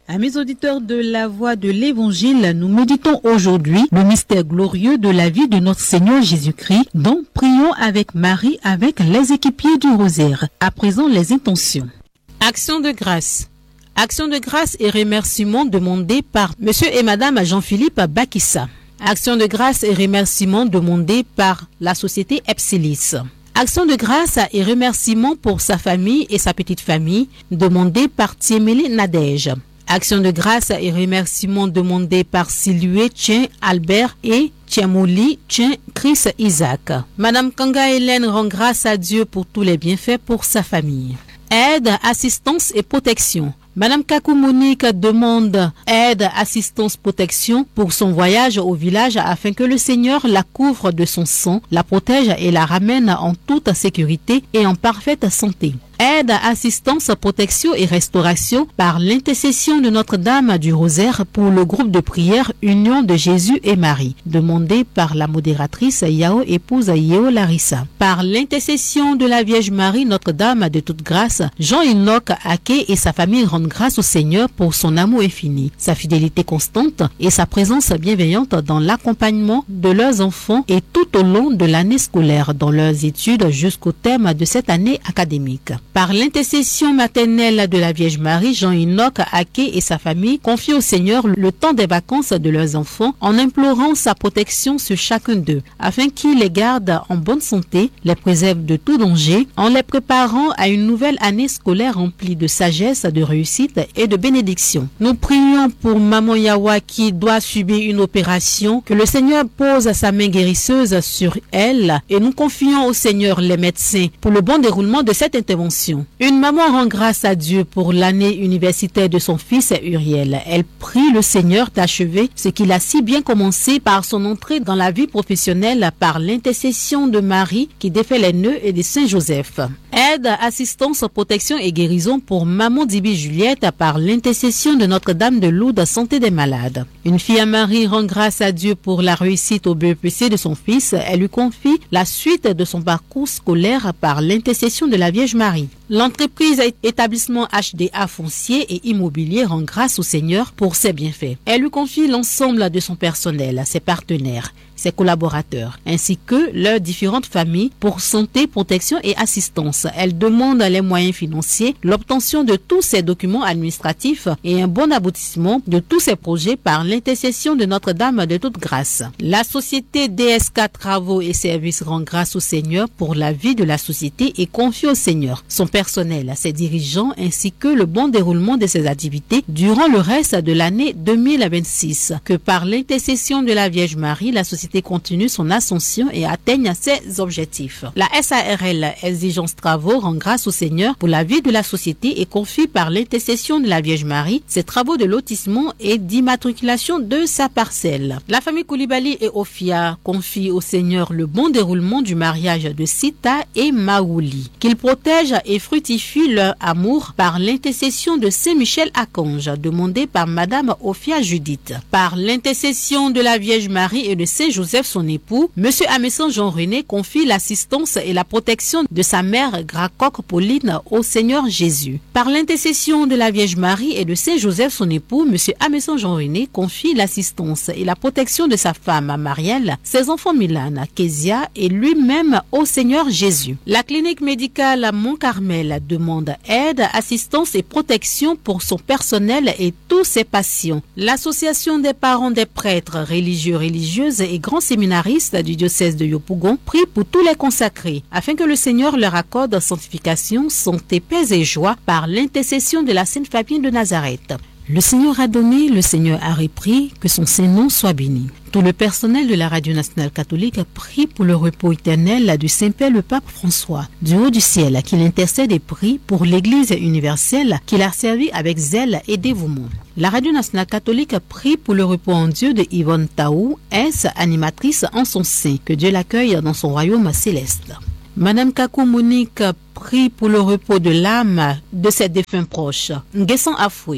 Amis auditeurs de la Voix de l'Évangile, nous méditons aujourd'hui le mystère glorieux de la vie de notre Seigneur Jésus-Christ, dont prions avec Marie avec les équipiers du rosaire. À présent, les intentions. Action de grâce. Action de grâce et remerciements demandés par Monsieur et Madame Jean-Philippe Bakissa. Action de grâce et remerciements demandés par la société Epsilis. Action de grâce et remerciements pour sa famille et sa petite famille demandés par Tiemele Nadège. Action de grâce et remerciements demandés par Silué Tien Albert et Tiamoli Tien Chris Isaac. Madame Kanga Hélène rend grâce à Dieu pour tous les bienfaits pour sa famille. Aide, assistance et protection. Madame Kakou Monique demande aide, assistance, protection pour son voyage au village afin que le Seigneur la couvre de son sang, la protège et la ramène en toute sécurité et en parfaite santé. Aide, assistance, protection et restauration par l'intercession de Notre-Dame du Rosaire pour le groupe de prière Union de Jésus et Marie, demandé par la modératrice Yao épouse Yeo Larissa. Par l'intercession de la Vierge Marie, Notre-Dame de toute grâce, Jean-Enoch Ake et sa famille rendent grâce au Seigneur pour son amour infini, sa fidélité constante et sa présence bienveillante dans l'accompagnement de leurs enfants et tout au long de l'année scolaire dans leurs études jusqu'au terme de cette année académique. Par l'intercession maternelle de la Vierge Marie, Jean-Enoch Ake et sa famille confient au Seigneur le temps des vacances de leurs enfants en implorant sa protection sur chacun d'eux, afin qu'il les garde en bonne santé, les préserve de tout danger, en les préparant à une nouvelle année scolaire remplie de sagesse, de réussite et de bénédiction. Nous prions pour Maman Yawa qui doit subir une opération, que le Seigneur pose sa main guérisseuse sur elle et nous confions au Seigneur les médecins pour le bon déroulement de cette intervention. Une maman rend grâce à Dieu pour l'année universitaire de son fils Uriel. Elle prie le Seigneur d'achever ce qu'il a si bien commencé par son entrée dans la vie professionnelle par l'intercession de Marie qui défait les nœuds et de Saint Joseph. Aide, assistance, protection et guérison pour Maman Dibi Juliette par l'intercession de Notre-Dame de Lourdes, santé des malades. Une fille à Marie rend grâce à Dieu pour la réussite au BEPC de son fils. Elle lui confie la suite de son parcours scolaire par l'intercession de la Vierge Marie. L'entreprise établissement HDA foncier et immobilier rend grâce au Seigneur pour ses bienfaits. Elle lui confie l'ensemble de son personnel, ses partenaires, ses collaborateurs, ainsi que leurs différentes familles pour santé, protection et assistance. Elle demande les moyens financiers, l'obtention de tous ses documents administratifs et un bon aboutissement de tous ses projets par l'intercession de Notre-Dame de toute grâce. La société DSK Travaux et Services rend grâce au Seigneur pour la vie de la société et confie au Seigneur son personnel, ses dirigeants ainsi que le bon déroulement de ses activités durant le reste de l'année 2026. Que par l'intercession de la Vierge Marie, la société continue son ascension et atteigne ses objectifs. La SARL Exigence Travaux rend grâce au Seigneur pour la vie de la société et confie par l'intercession de la Vierge Marie ses travaux de lotissement et d'immatriculation de sa parcelle. La famille Koulibaly et Ofia confie au Seigneur le bon déroulement du mariage de Sita et Maouli. Qu'il protège et fructifie leur amour par l'intercession de Saint-Michel Archange, demandé par Madame Ofia Judith. Par l'intercession de la Vierge Marie et de Saint Joseph, son époux, Monsieur Amesson Jean-René confie l'assistance et la protection de sa mère Gracoque Pauline au Seigneur Jésus. Par l'intercession de la Vierge Marie et de Saint Joseph, son époux, Monsieur Amesson Jean-René confie l'assistance et la protection de sa femme Marielle, ses enfants Milan, Kezia et lui-même au Seigneur Jésus. La clinique médicale Mont-Carmel demande aide, assistance et protection pour son personnel et tous ses patients. L'association des parents des prêtres, religieux, religieuses et grands séminaristes du diocèse de Yopougon prie pour tous les consacrés afin que le Seigneur leur accorde sanctification, santé, paix et joie par l'intercession de la Sainte Famille de Nazareth. Le Seigneur a donné, le Seigneur a repris, que son Saint-Nom soit béni. Tout le personnel de la Radio Nationale Catholique prie pour le repos éternel du Saint-Père le Pape François, du haut du ciel, qu'il intercède et prie pour l'Église universelle qu'il a servi avec zèle et dévouement. La Radio Nationale Catholique prie pour le repos en Dieu de Yvonne Taou, animatrice en son sein, que Dieu l'accueille dans son royaume céleste. Madame Kakou Monique prie pour le repos de l'âme de ses défunts proches. Nguessan Afoué,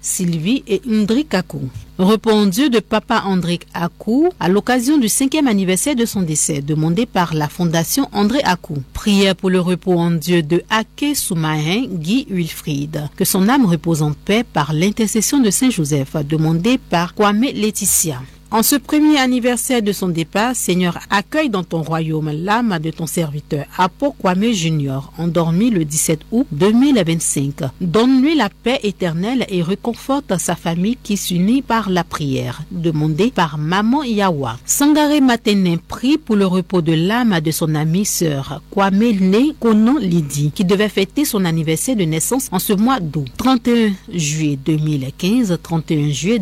Sylvie et Ndrik Akou. Repos en Dieu de Papa André Akou à l'occasion du 5e anniversaire de son décès, demandé par la Fondation André Akou. Prière pour le repos en Dieu de Ake Soumahin Guy Wilfried. Que son âme repose en paix par l'intercession de Saint Joseph, demandé par Kwame Laetitia. En ce premier anniversaire de son départ, Seigneur, accueille dans ton royaume l'âme de ton serviteur Apo Kwame Junior, endormi le 17 août 2025. Donne-lui la paix éternelle et réconforte sa famille qui s'unit par la prière, demandée par Maman Yawa. Sangaré Matenin prie pour le repos de l'âme de son amie sœur Kwame Né Konon Lydie, qui devait fêter son anniversaire de naissance en ce mois d'août. 31 juillet 2015, 31 juillet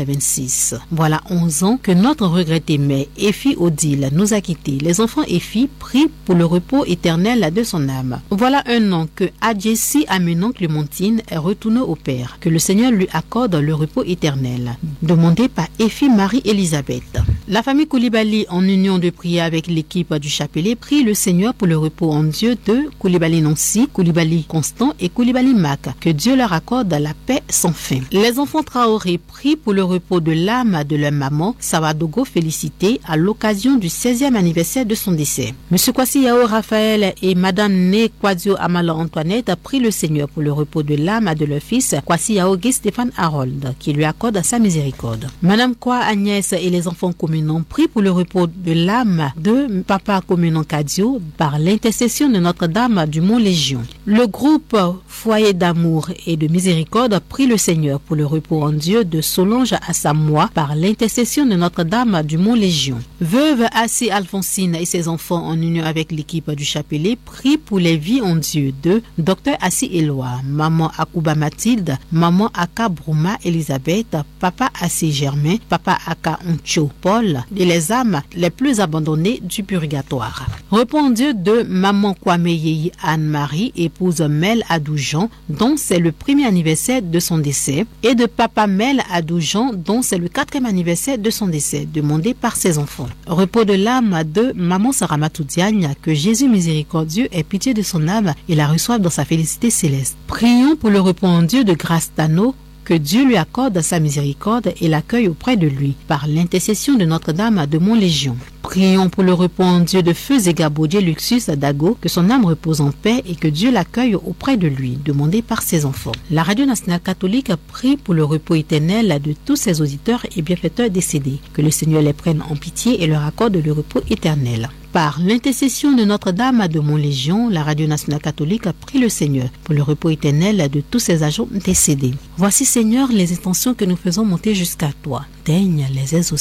2026. Voilà 11 ans que notre regrettée mère Effie Odile nous a quittés. Les enfants Effie prient pour le repos éternel de son âme. Voilà un an que Adjessi Amenon Clémentine est retournée au Père. Que le Seigneur lui accorde le repos éternel. Demandé par Effie Marie-Elisabeth. La famille Koulibaly, en union de prière avec l'équipe du chapelet, prie le Seigneur pour le repos en Dieu de Koulibaly Nancy, Koulibaly Constant et Koulibaly Mac. Que Dieu leur accorde la paix sans fin. Les enfants Traoré prient pour le repos de l'âme de leur maman Sawadogo félicité à l'occasion du 16e anniversaire de son décès. Monsieur Kwasi Yao Raphaël et Madame Né Kwadio Amala Antoinette prient le Seigneur pour le repos de l'âme de leur fils Kwasi Yao Guy Stéphane Harold, qui lui accorde sa miséricorde. Madame Kwa Agnès et les enfants communants prient pour le repos de l'âme de Papa Communant Kadio par l'intercession de Notre-Dame du Mont Légion. Le groupe Foyer d'amour et de miséricorde prie le Seigneur pour le repos en Dieu de Solange Assamoah par l'intercession de Notre-Dame du Mont Légion. Veuve Assi Alphonsine et ses enfants en union avec l'équipe du chapelet prient pour les vies en Dieu de Dr Assi Eloi, Maman Akouba Mathilde, Maman Aka Brouma Elisabeth, Papa Assi Germain, Papa Aka Oncho Paul et les âmes les plus abandonnées du purgatoire. Repos en Dieu de Maman Kwame Yeyi Anne-Marie, épouse Mel Adoujan, dont c'est le premier anniversaire de son décès, et de Papa Mel Adoujan, dont c'est le 4e anniversaire de son décès, demandé par ses enfants. Repos de l'âme de Maman Saramatou Diagne, que Jésus miséricordieux ait pitié de son âme et la reçoive dans sa félicité céleste. Prions pour le repos en Dieu de Grâce Tano, que Dieu lui accorde sa miséricorde et l'accueille auprès de lui, par l'intercession de Notre-Dame de Mont-Légion. Prions pour le repos en Dieu de Feu Zegabodje Luxus Dago, que son âme repose en paix et que Dieu l'accueille auprès de lui, demandé par ses enfants. La Radio Nationale Catholique prie pour le repos éternel de tous ses auditeurs et bienfaiteurs décédés, que le Seigneur les prenne en pitié et leur accorde le repos éternel. Par l'intercession de Notre-Dame de Mont-Légion, la Radio Nationale Catholique prie le Seigneur pour le repos éternel de tous ses agents décédés. Voici, Seigneur, les intentions que nous faisons monter jusqu'à toi. Daigne les exaucer.